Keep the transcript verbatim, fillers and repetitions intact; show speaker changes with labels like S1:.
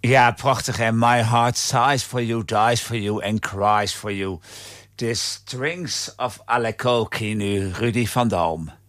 S1: Ja, prachtig. En my heart sighs for you, dies for you and cries for you. The Strings of Aleko, nu Rudy van Dam.